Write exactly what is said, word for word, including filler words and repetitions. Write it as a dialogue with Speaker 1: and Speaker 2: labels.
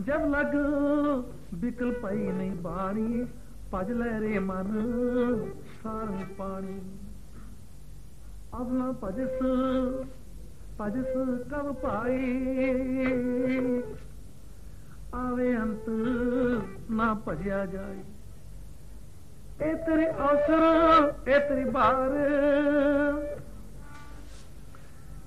Speaker 1: ਜਬ ਲਗ ਬਿਕਲ ਪਈ ਨਹੀਂ ਬਾਣੀ ਭਜ ਲੈ ਰੇ ਮਨ ਸਾਰੰਗ ਪਾਣੀ ਅਬ ਨਾ ਭਜਸ ਭਜਸ ਕਬ ਪਾਈ ਆਵੇ ਅੰਤ ਨਾ ਭਜਿਆ ਜਾਏ ਇਹ ਤੇਰੇ ਅਵਸਰ ਇਹ ਤੇਰੀ ਬਾਰ